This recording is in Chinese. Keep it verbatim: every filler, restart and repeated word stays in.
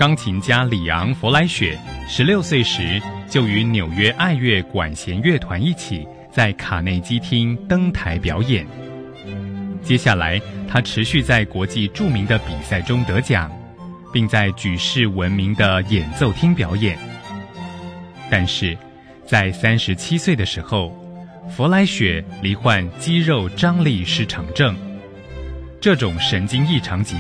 钢琴家里昂·弗莱雪十六岁时就与纽约爱乐管弦乐团一起在卡内基厅登台表演。接下来，他持续在国际著名的比赛中得奖，并在举世闻名的演奏厅表演。但是，在三十七岁的时候，弗莱雪罹患肌肉张力失常症。这种神经异常疾